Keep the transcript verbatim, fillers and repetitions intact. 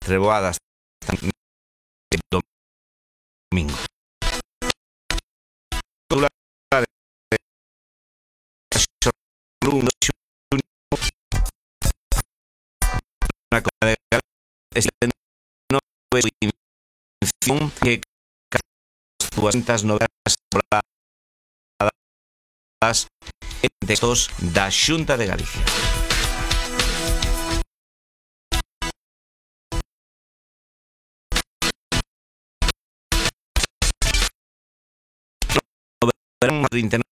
treboadas domingo. Este no fue información que doscientas novelas en textos da Xunta de Galicia. Verán trinta